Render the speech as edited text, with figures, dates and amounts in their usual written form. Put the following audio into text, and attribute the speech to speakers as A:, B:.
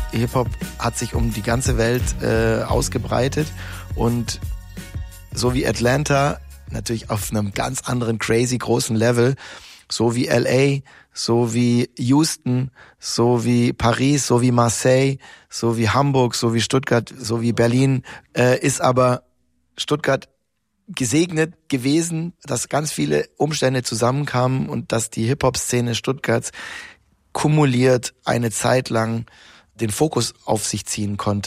A: Hip-Hop hat sich um die ganze Welt ausgebreitet und so wie Atlanta, natürlich auf einem ganz anderen crazy großen Level, so wie LA, so wie Houston, so wie Paris, so wie Marseille, so wie Hamburg, so wie Stuttgart, so wie Berlin, ist aber Stuttgart gesegnet gewesen, dass ganz viele Umstände zusammenkamen und dass die Hip-Hop-Szene Stuttgarts kumuliert eine Zeit lang den Fokus auf sich ziehen konnte.